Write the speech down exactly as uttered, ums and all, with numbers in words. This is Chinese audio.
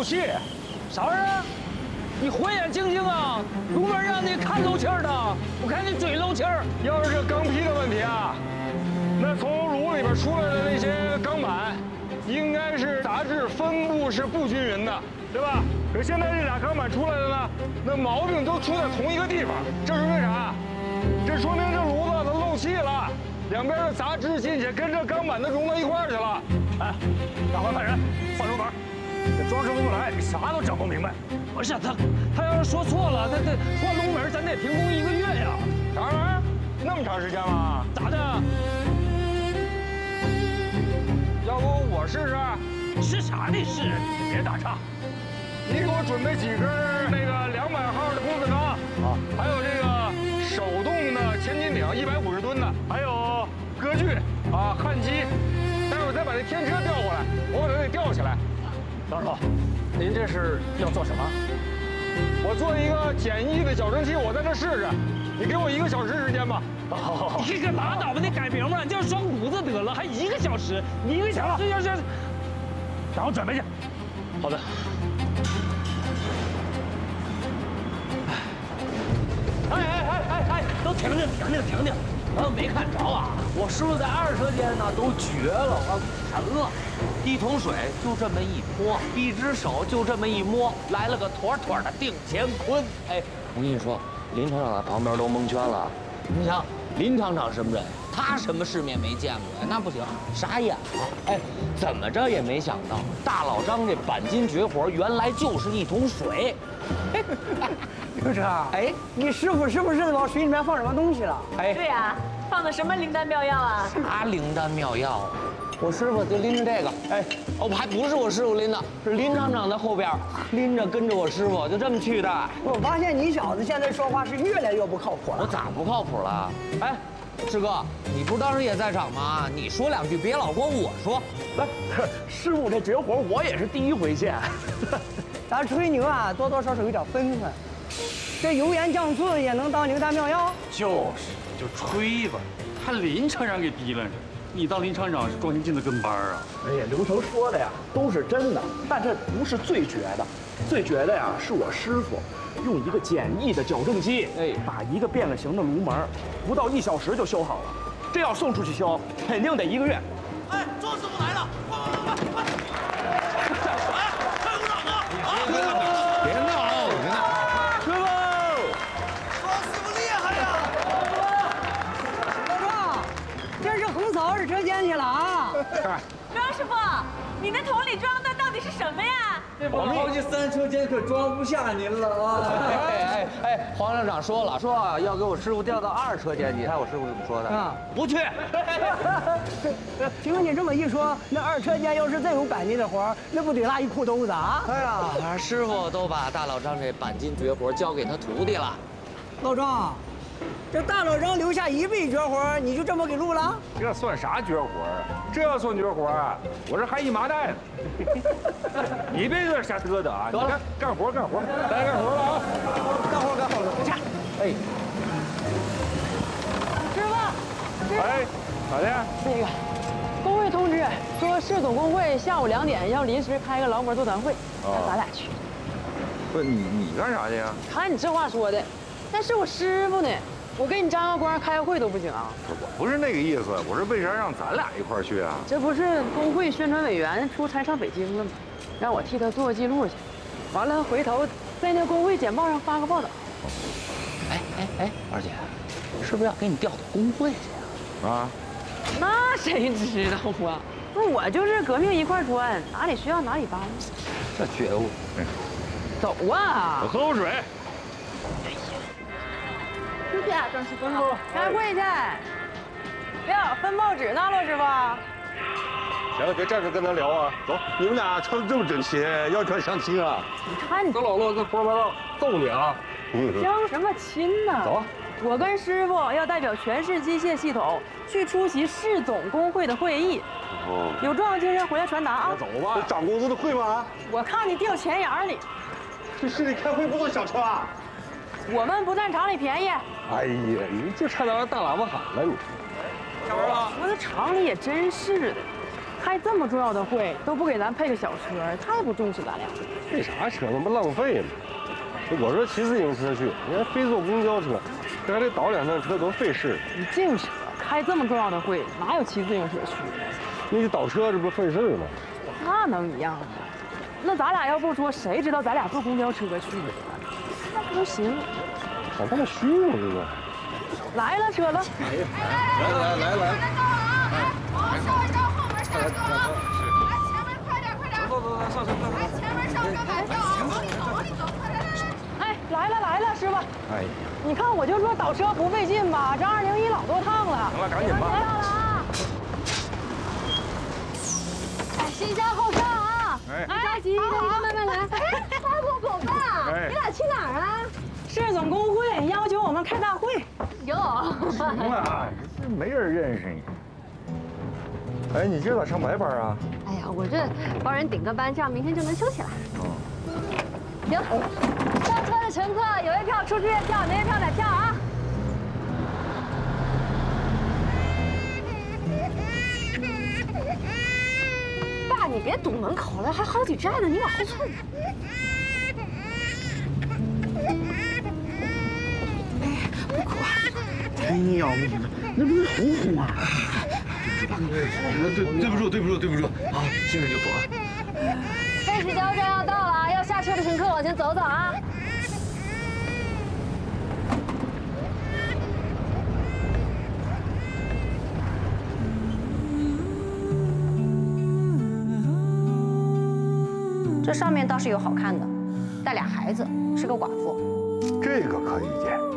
漏气。 啥玩意儿？你火眼金睛啊！炉门让你看漏气儿的，我看你嘴漏气儿。 要是这钢坯的问题啊，那从炉里边出来的那些钢板，应该是杂质分布是不均匀的，对吧？可现在这俩钢板出来的呢，那毛病都出在同一个地方，这说明啥？这说明这炉子它漏气了，两边的杂质进去跟这钢板都融到一块儿去了。 哎，赶快派人换炉门。这庄师傅不来，你啥都整不明白。 不是他，他要是说错了，他他换炉门咱得停工一个月呀。 啥玩意儿？那么长时间吗？ 咋的？ 要不我试试？ 是啥你试？ 你别打岔。 你给我准备几根那个两百号的工字钢啊，还有这个手动的千斤顶一百五十吨的，还有割锯啊、焊机。待会儿再把那天车调过来，我把它给吊起来。 张师傅，您这是要做什么？ 我做一个简易的矫正器，我在这试试。你给我一个小时时间吧。 好好好。 你可拉倒吧，你改名吧，你叫双股子得了，还一个小时，你一个小时要是， 赶快准备去。好的。 哎哎哎哎哎，都停停停停停停！咱们没看着啊，我师傅在二车间呢都绝了，我沉了，一桶水就这么一泼，一只手就这么一摸，来了个妥妥的定乾坤。哎，我跟你说，林厂长在旁边都蒙圈了。你想，林厂长什么人？他什么世面没见过呀？那不行，傻眼了。哎，怎么着也没想到，大老张这钣金绝活原来就是一桶水。 刘车，哎，你师傅是不是往水里面放什么东西了？ 哎， 对呀、啊，放的什么灵丹妙药啊？ 啥灵丹妙药啊？我师傅就拎着这个，哎，哦，还不是我师傅拎的，是林厂长在后边拎着跟着我师傅，就这么去的。 我发现你小子现在说话是越来越不靠谱了。 我咋不靠谱了？哎，师哥，你不是当时也在场吗？你说两句，别老光我说。 来，师傅这绝活我也是第一回见。 咱吹牛啊，多多少少有点分寸。这油盐酱醋也能当灵丹妙药？ 就是，就吹吧。还林厂长给提了着，你当林厂长是庄稼进的跟班啊？ 哎呀，刘成说的呀都是真的，但这不是最绝的，最绝的呀是我师傅用一个简易的矫正机，哎，把一个变了形的炉门，不到一小时就修好了。这要送出去修，肯定得一个月。 哎，庄师傅来了，快快快快！哎，快鼓掌啊！ 别闹了，别闹！ 师傅， 庄师傅厉害呀！ 老庄，这是横扫二车间去了啊！ 庄师傅，你那桶里装的到底是什么呀？ 这我们这三车间可装不下您了啊！哎哎哎，黄厂长说了，说啊要给我师傅调到二车间去。你看我师傅怎么说的？啊，不去。 听你这么一说，那二车间要是再有钣金的活，那不得拉一裤兜子啊？ 哎呀，反正师傅都把大老张这钣金绝活交给他徒弟了。 老庄，这大老张留下一辈绝活，你就这么给录了？ 这算啥绝活啊？这要算绝活啊，我这还一麻袋呢。你别在这瞎嘚嘚啊！你看，干活干活，大家干活了啊！ 干活干活，快掐！ 哎， 师傅， 哎，咋的？ 那个，工会通知说，市总工会下午两点要临时开个劳模座谈会，让咱俩去。 不是你你干啥去呀？ 看你这话说的，那是我师傅呢，我跟你张个光开个会都不行啊？ 我不是那个意思，我是为啥让咱俩一块儿去啊？ 这不是工会宣传委员出差上北京了吗？让我替他做个记录去，完了回头在那工会简报上发个报道。 哎哎哎，二姐，是不是要给你调到工会去啊？啊？ 那谁知道啊？那我就是革命一块砖，哪里需要哪里搬。 这觉悟。 嗯， 走啊！ 我喝口水。 出去啊，庄师傅，开会去。哟，分报纸呢，骆师傅。 行了，别站着跟他聊啊！走，你们俩穿的这么整齐，要穿相亲啊？ 你看你， 跟老骆跟胡说八道，揍你啊！ 相什么亲呢？ 走啊！ 我跟师傅要代表全市机械系统去出席市总工会的会议。哦，有重要精神回来传达啊！ 走吧，这涨工资的会吗？ 我看你掉钱眼里。 去市里开会不坐小车啊？ 我们不占厂里便宜。 哎呀，你就差拿大喇叭喊了你。 下班了？我这厂里也真是的， 开这么重要的会都不给咱配个小车，太不重视咱俩了。 配啥车？那不浪费吗？我说骑自行车去，你还非坐公交车，这还得倒两趟车，多费事。 你净扯！开这么重要的会，哪有骑自行车去？ 你倒车，这不费事吗？ 那能一样吗？那咱俩要不说，谁知道咱俩坐公交车去呢？那不行。 咋这么虚呢？这个。 来了，车了。 来了来了来了。 哎，稍一稍，后门上车啊！来，前面快点快点。走走走，上车上车。来，前面上车买票啊！往里走往里走，快来来来。 哎，来了来了，师傅。哎呀，你看我就说倒车不费劲吧，这二零一老多趟了。 行了，赶紧吧。 到了啊！哎，先下后上啊！ 哎， 别着急，大家慢慢来。哎，花果果爸，你俩去哪儿啊？ 市总工会要求我们开大会。 哟， 行了，这没人认识你。哎，你今儿咋上白班啊？ 哎呀，我这帮人顶个班，这样明天就能休息了。哦。行，上车的乘客有月票出住院票，没月票买票啊。爸，你别堵门口了，还好几站呢，你往后窜。哎，不哭啊！ 哎呀，那不是红红吗？ 对对不住对不住对不住，好，现在就走啊。 废纸交站要到了，要下车的乘客往前走走啊。 这上面倒是有好看的，带俩孩子，是个寡妇。 这个可以见。